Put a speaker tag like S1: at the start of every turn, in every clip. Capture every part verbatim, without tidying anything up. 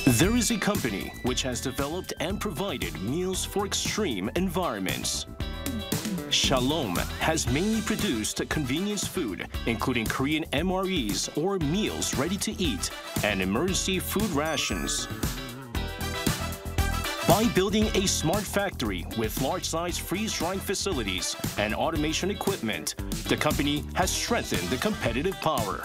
S1: There is a company which has developed and provided meals for extreme environments. Shalom has mainly produced convenience food, including Korean M R Es or meals ready to eat, and emergency food rations. By building a smart factory with large-size freeze-drying facilities and automation equipment, the company has strengthened the competitive power.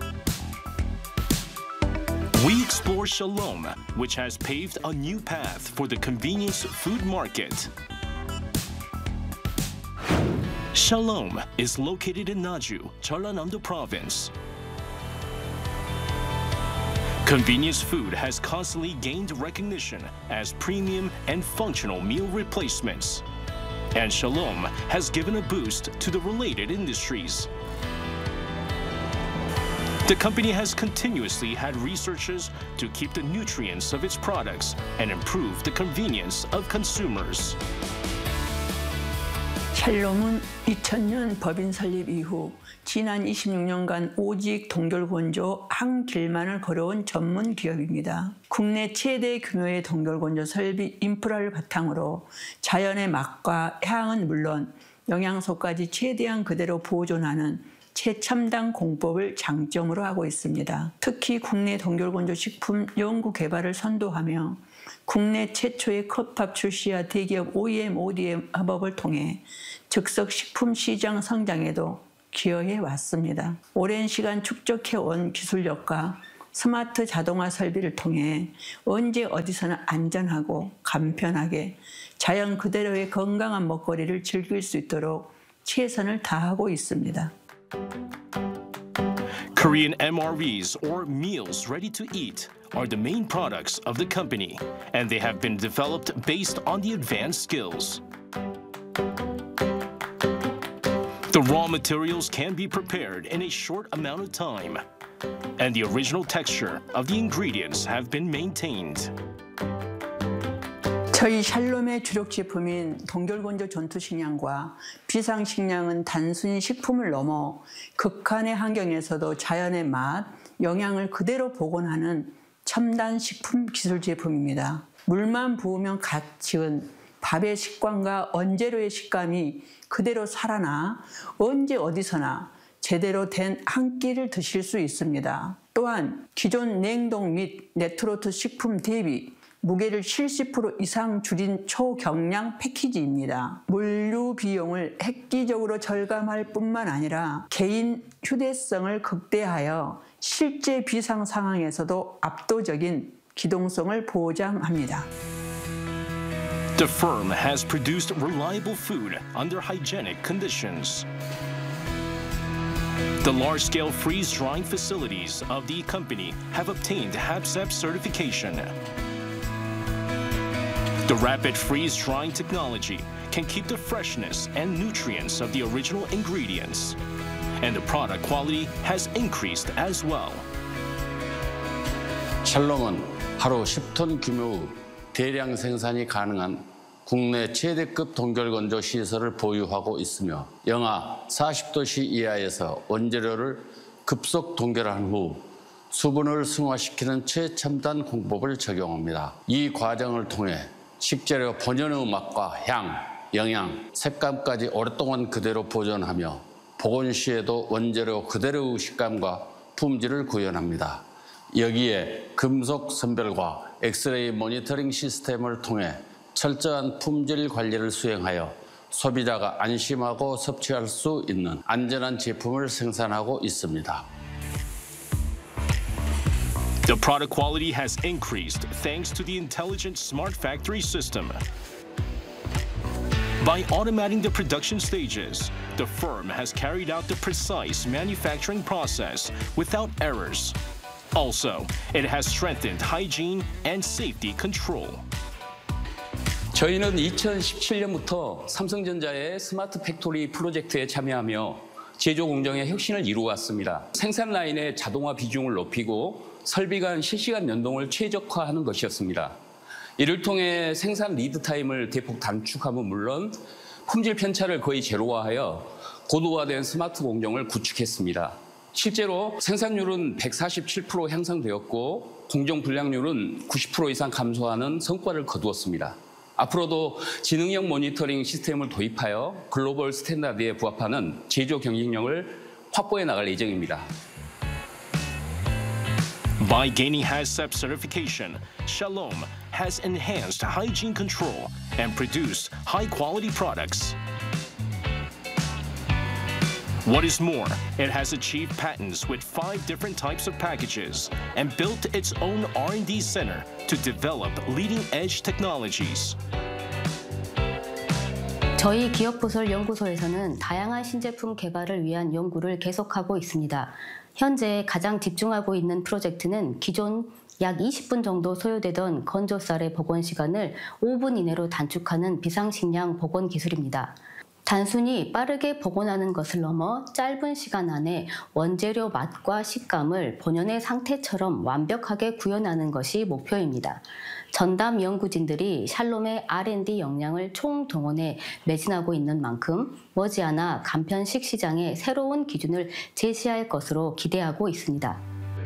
S1: We explore Shalom, which has paved a new path for the convenience food market. Shalom is located in Naju, Jeollanam-do Province. Convenience food has constantly gained recognition as premium and functional meal replacements. And Shalom has given a boost to the related industries. The company has continuously had researches to keep the nutrients of its products and improve the convenience of consumers.
S2: 샬롬은 이천 년 법인 설립 이후 지난 이십육 년간 오직 동결건조 한 길만을 걸어온 전문 기업입니다. 국내 최대 규모의 동결건조 설비 인프라를 바탕으로 자연의 맛과 향은 물론 영양소까지 최대한 그대로 보존하는 최첨단 공법을 장점으로 하고 있습니다. 특히 국내 동결건조 식품 연구 개발을 선도하며 국내 최초의 컵밥 출시와 대기업 오이엠, 오디엠 협업을 통해 즉석 식품 시장 성장에도 기여해 왔습니다. 오랜 시간 축적해온 기술력과 스마트 자동화 설비를 통해 언제 어디서나 안전하고 간편하게 자연 그대로의 건강한 먹거리를 즐길 수 있도록 최선을 다하고 있습니다.
S1: Korean M R Es, or meals ready to eat, are the main products of the company, and they have been developed based on the advanced skills. The raw materials can be prepared in a short amount of time, and the original texture of the ingredients have been maintained.
S2: 저희 샬롬의 주력 제품인 동결건조 전투식량과 비상식량은 단순히 식품을 넘어 극한의 환경에서도 자연의 맛, 영양을 그대로 복원하는 첨단 식품 기술 제품입니다. 물만 부으면 갓 지은 밥의 식감과 원재료의 식감이 그대로 살아나 언제 어디서나 제대로 된 한 끼를 드실 수 있습니다. 또한 기존 냉동 및 레트로트 식품 대비 무게를 칠십 퍼센트 이상 줄인 초경량 패키지입니다. 물류 비용을 획기적으로 절감할 뿐만 아니라 개인 휴대성을 극대화하여 실제 비상 상황에서도 압도적인 기동성을 보장합니다.
S1: The firm has produced reliable food under hygienic conditions. The large-scale freeze-drying facilities of the company have obtained HACCP certification. The rapid freeze-drying technology can keep the freshness and nutrients of the original ingredients, and the product quality has increased as well.
S3: 샬롬은 하루 십 톤 규모의 대량 생산이 가능한 국내 최대급 동결건조 시설을 보유하고 있으며 영하 사십 도씨 이하에서 원재료를 급속 동결한 후 수분을 승화시키는 최첨단 공법을 적용합니다. 이 과정을 통해 식재료 본연의 맛과 향, 영양, 색감까지 오랫동안 그대로 보존하며 복원 시에도 원재료 그대로의 식감과 품질을 구현합니다. 여기에 금속 선별과 엑스레이 모니터링 시스템을 통해 철저한 품질 관리를 수행하여 소비자가 안심하고 섭취할 수 있는 안전한 제품을 생산하고 있습니다.
S1: The product quality has increased thanks to the intelligent smart factory system. By automating the production stages, the firm has carried out the precise manufacturing process without errors. Also, it has strengthened hygiene and safety control.
S4: 저희는 이천십칠 년부터 삼성전자의 스마트 팩토리 프로젝트에 참여하며 제조 공정의 혁신을 이루어왔습니다. 생산 라인의 자동화 비중을 높이고 설비 간 실시간 연동을 최적화하는 것이었습니다. 이를 통해 생산 리드 타임을 대폭 단축함은 물론 품질 편차를 거의 제로화하여 고도화된 스마트 공정을 구축했습니다. 실제로 생산률은 백사십칠 퍼센트 향상되었고 공정 불량률은 구십 퍼센트 이상 감소하는 성과를 거두었습니다. 앞으로도 지능형 모니터링 시스템을 도입하여 글로벌 스탠다드에 부합하는 제조 경쟁력을 확보해 나갈 예정입니다.
S1: By gaining HACCP certification, Shalom has enhanced hygiene control and produced high-quality products. What is more, it has achieved patents with five different types of packages and built its own R and D center to develop leading-edge technologies.
S5: 저희 기업부설 연구소에서는 다양한 신제품 개발을 위한 연구를 계속하고 있습니다. 현재 가장 집중하고 있는 프로젝트는 기존 약 이십 분 정도 소요되던 건조쌀의 복원 시간을 오 분 이내로 단축하는 비상식량 복원 기술입니다. 단순히 빠르게 복원하는 것을 넘어 짧은 시간 안에 원재료 맛과 식감을 본연의 상태처럼 완벽하게 구현하는 것이 목표입니다. 전담 연구진들이 샬롬의 알 앤 디 역량을 총동원해 매진하고 있는 만큼 머지않아 간편식 시장에 새로운 기준을 제시할 것으로 기대하고 있습니다.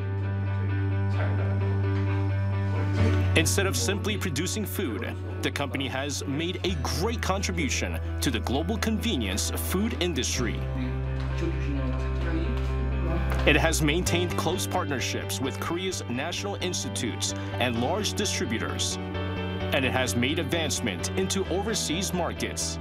S1: Instead of simply producing food, the company has made a great contribution to the global convenience food industry. It has maintained close partnerships with Korea's national institutes and large distributors, and it has made advancement into overseas markets.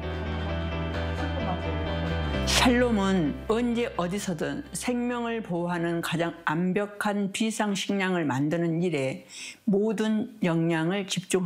S2: 샬롬은 언제 어디서든 생명을 보호하는 가장 완벽한 비상식량을 만드는 일에 모든 역량을 집중